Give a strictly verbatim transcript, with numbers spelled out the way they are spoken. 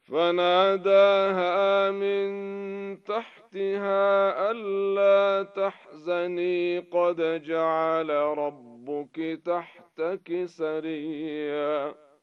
فناداها من تحتها ألا تحزني قد جعل ربك تحتك سريا